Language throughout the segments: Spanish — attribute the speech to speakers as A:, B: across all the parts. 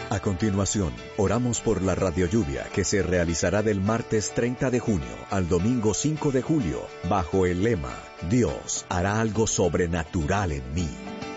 A: A continuación, oramos por la Radio Lluvia que se realizará del martes 30 de junio al domingo 5 de julio, bajo el lema, Dios hará algo sobrenatural en mí.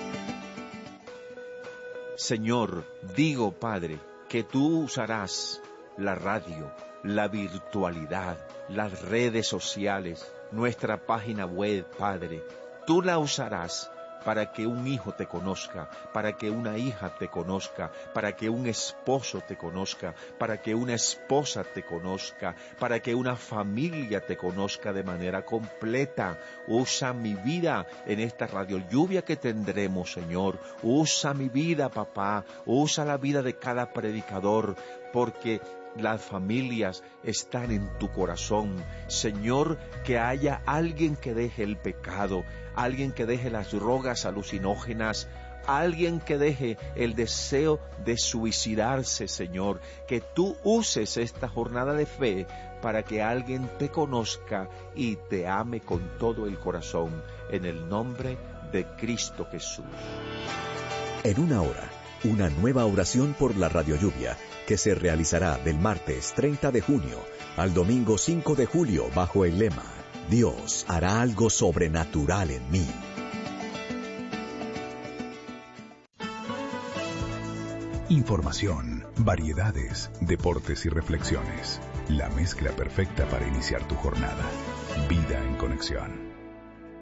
B: Señor, digo, Padre, que tú usarás la radio, la virtualidad, las redes sociales, nuestra página web, Padre. Tú la usarás para que un hijo te conozca, para que una hija te conozca, para que un esposo te conozca, para que una esposa te conozca, para que una familia te conozca de manera completa. Usa mi vida en esta radio lluvia que tendremos, Señor. Usa mi vida, papá. Usa la vida de cada predicador, porque las familias están en tu corazón. Señor, que haya alguien que deje el pecado, alguien que deje las drogas alucinógenas, alguien que deje el deseo de suicidarse, Señor. Que tú uses esta jornada de fe para que alguien te conozca y te ame con todo el corazón, en el nombre de Cristo Jesús.
A: En una hora, una nueva oración por la Radio Lluvia, que se realizará del martes 30 de junio al domingo 5 de julio bajo el lema, Dios hará algo sobrenatural en mí.
C: Información, variedades, deportes y reflexiones. La mezcla perfecta para iniciar tu jornada. Vida en Conexión.